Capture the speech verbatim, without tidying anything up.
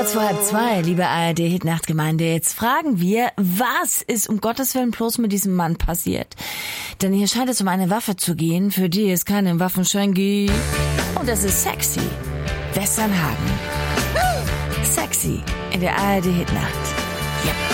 Vor halb zwei, liebe A R D-Hitnachtgemeinde, jetzt fragen wir, was ist um Gottes Willen bloß mit diesem Mann passiert? Denn hier scheint es um eine Waffe zu gehen, für die es keinen Waffenschein gibt. Und es ist sexy. Westernhagen. Sexy in der A R D-Hitnacht. Ja.